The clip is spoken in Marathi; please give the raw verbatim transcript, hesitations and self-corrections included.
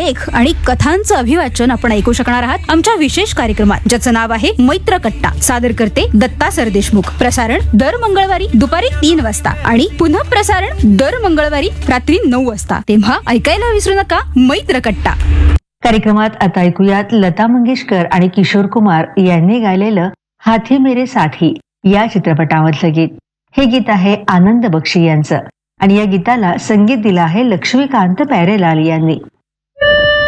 लेख आणि कथांचं अभिवाचन आपण ऐकू शकणार आहात आमच्या विशेष कार्यक्रमात, ज्याचं नाव आहे मैत्र कट्टा. सादर करते दत्ता सरदेशमुख. प्रसारण दर मंगळवारी दुपारी तीन वाजता आणि पुन्हा प्रसारण दर मंगळवारी रात्री नऊ वाजता. तेव्हा ऐकायला विसरू नका मैत्र कट्टा. कार्यक्रमात आता ऐकूयात लता मंगेशकर आणि किशोर कुमार यांनी गायलेलं हाथी मेरे साथी या चित्रपटामधलं गीत. हे गीत आहे आनंद बक्षी यांचं आणि या गीताला संगीत दिलं आहे लक्ष्मीकांत प्यारेलाल यांनी.